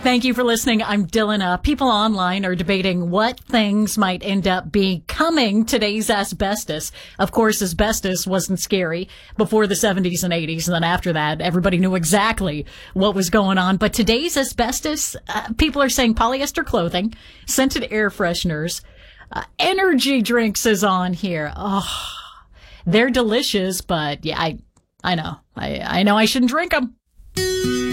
Thank you for listening. I'm Dylan. People online are debating what things might end up becoming today's asbestos. Of course, asbestos wasn't scary before the 70s and 80s. And then after that, everybody knew exactly what was going on. But today's asbestos, people are saying polyester clothing, scented air fresheners, energy drinks is on here. Oh, they're delicious, but yeah, I know. I know I shouldn't drink them.